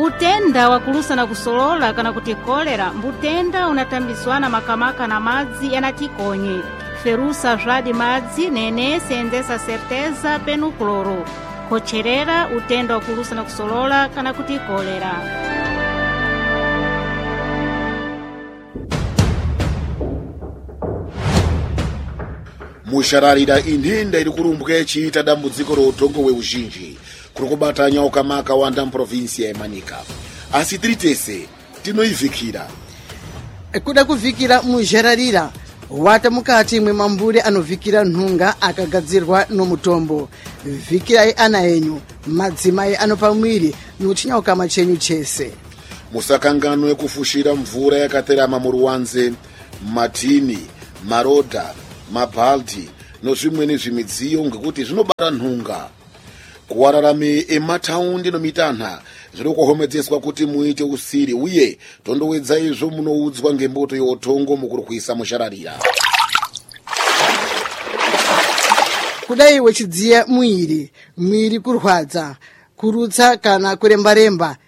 Utenda wa kulusa na kusolola kana kuti kolera mbutenda unatambiswana makamaka na madzi yanatikonye. Ferusa zvadi madzi nene senzesa certeza penu kloro. Kocherera utenda wa kulusa na kusolola kana kuti kolera. Mushararira inhenda iri kurumbuka ichiita dambudziko routongo hweuzhinji kuri kubatanya ukamaka wanda muprovinsi yaemanika. Asi tiri tese tinoivhikira. Kuda kuvhikira mushararira wata mukati mwemambure anovhikira nhunga akagadzirwa nomutombo. Vhikirai ana enyu, madzimai anopa mwiri nochinyauka chenyu chese. Musakangano yekufushira mvura yakaterama muruwanze, matini, marodha, mabhaldi nozvimweni zvimidziyo ngekuti zvinobata nhunga. Kuwararame emataundi nomitanha zviri kuhomedzeswa kuti muite usiri uye tondowedza izvo munoudzwa ngemboto youtongo mukurwisa mushararira. Kudai wechidziya mwiri kurwadza, kurutsa kana kuremba-remba,